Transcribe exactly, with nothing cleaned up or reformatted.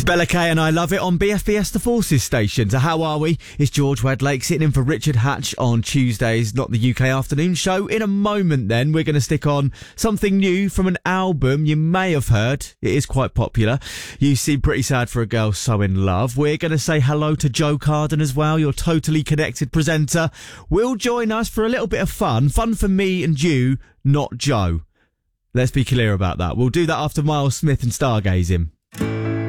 Bella Kay and I Love It on B F B S The Forces station. So how are we? It's George Wedlake sitting in for Richard Hatch on Tuesdays, not the U K afternoon show. In a moment then, we're going to stick on something new from an album you may have heard. It is quite popular. You Seem Pretty Sad for a Girl So In Love. We're going to say hello to Joe Carden as well, your Totally Connected presenter. Will join us for a little bit of fun. Fun for me and you, not Joe. Let's be clear about that. We'll do that after Miles Smith and Stargazing.